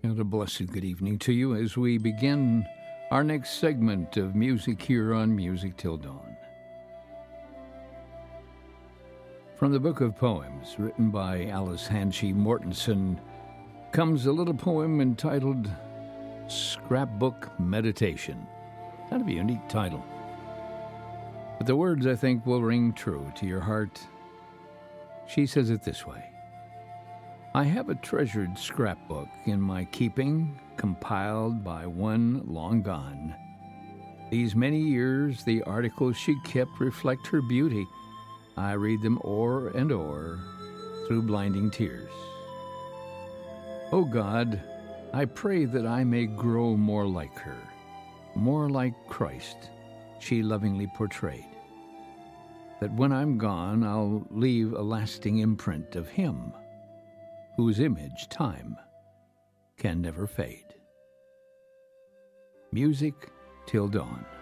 And a blessed good evening to you as we begin our next segment of music here on Music Till Dawn. From the book of poems written by Alice Hanchey Mortensen comes a little poem entitled Scrapbook Meditation. Kind of a unique title. But the words, I think, will ring true to your heart. She says it this way. I have a treasured scrapbook in my keeping, compiled by one long gone. These many years the articles she kept reflect her beauty. I read them o'er and o'er through blinding tears. O God, I pray that I may grow more like her, more like Christ she lovingly portrayed. That when I'm gone I'll leave a lasting imprint of Him, whose image time can never fade. Music Till Dawn.